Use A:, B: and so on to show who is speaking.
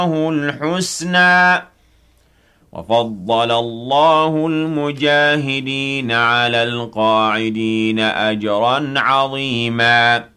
A: الحسنى وفضل الله المجاهدين على القاعدين أجرا عظيما